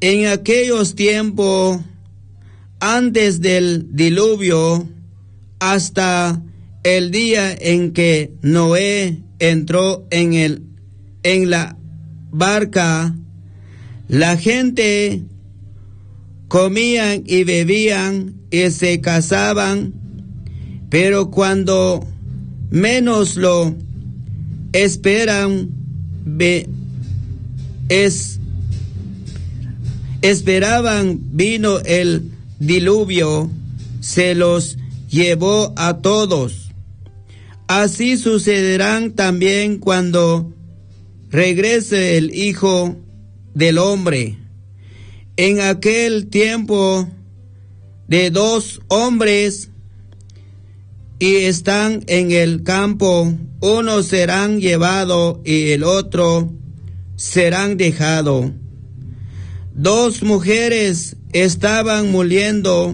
En aquellos tiempos, antes del diluvio, hasta el día en que Noé entró en la barca, la gente comían y bebían y se casaban, pero cuando menos lo esperaban, vino el diluvio, se los llevó a todos. Así sucederán también cuando regrese el Hijo del Hombre. En aquel tiempo de 2 hombres y están en el campo, uno serán llevado y el otro serán dejado. 2 mujeres estaban moliendo,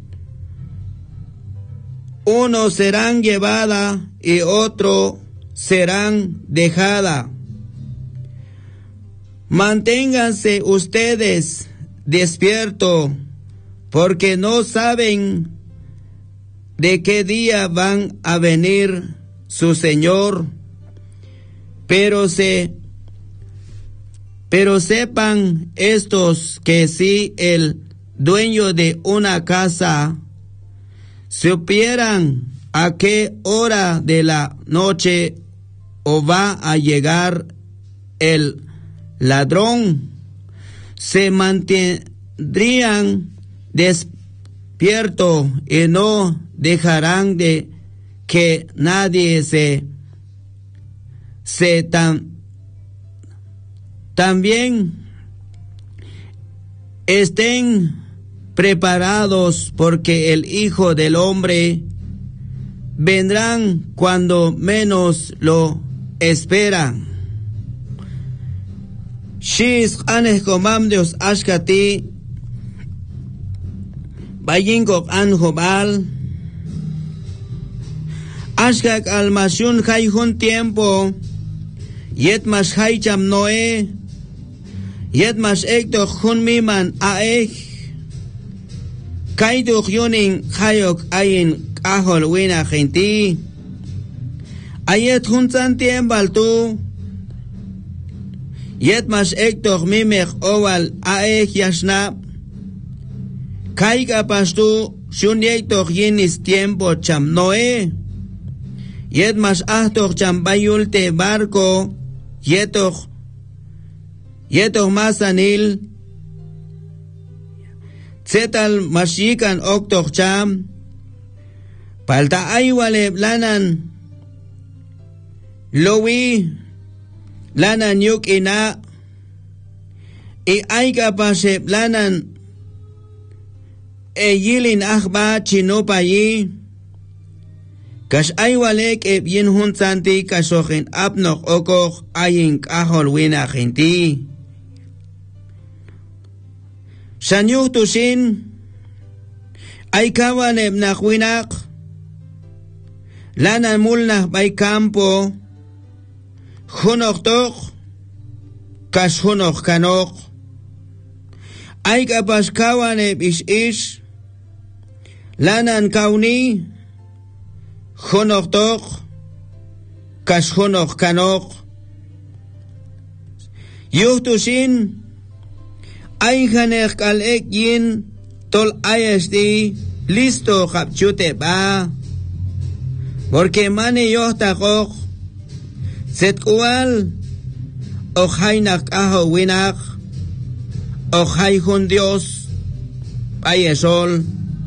uno serán llevada y otro serán dejada. Manténganse ustedes despiertos, porque no saben de qué día van a venir su Señor, pero sepan estos que si el dueño de una casa supieran a qué hora de la noche o va a llegar el ladrón, se mantendrían despiertos y no dejarán de que nadie también estén preparados, porque el Hijo del Hombre vendrán cuando menos lo esperan. Shis anes komam Dios ashkati bayingok an jobal ashkak almashun hay un tiempo yet mas hay cham Noé yet mas ekto hun miman aek kaiduk yunin hayok ayin kahol wina genti ayet hun san tiembal tu yet mas ekto mimech owal aek yashna kaiga pastu shun ekto yinis tiempo cham Noé yet mas ahtok cham bayulte barco yetok masanil Zetal mashikan oktok cham palta aywale lanan lowi lanan yuk ina I ayka pashe lanan yilin akhba chinopa yi kash aywalek yin hun santi kashokin apnok okok ayin kahol wina jinti Shanyuk tushin ay kawaneb nakwinak lanan mulnak bay campo hunok tok kash hunok kanok ay kapas kawaneb ish lanan kauni hunok tok kash hunok kanok yuk tushin ay hanek al yin tol ayesti listo kapchute ba porque mane yo takok set kual o haynak aho winak o hay hun Dios ayesol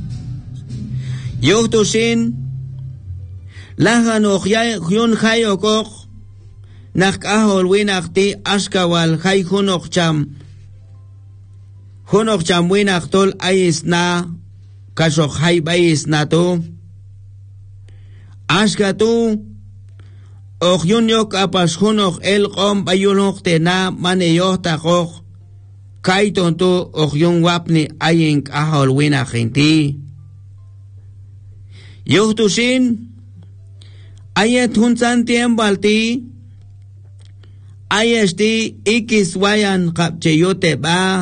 yo tushin lahan o yun hayokok nak aho winak ti askawal hay hunok cham Hunok chamwinak tol ayis na kashok hay bayis na to ashka tu ok yun yok apas hunok el kom bayunok te na maneyok takok kaiton tu ok yun wapni ayin kahol winak hinti yok tushin ayet hunsan tiembal ti ayesti ikis wayan kapche yote ba